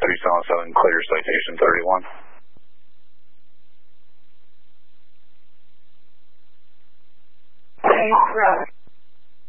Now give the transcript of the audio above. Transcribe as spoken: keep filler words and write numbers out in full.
three seven seven, clear citation thirty-one. Thanks, Roger.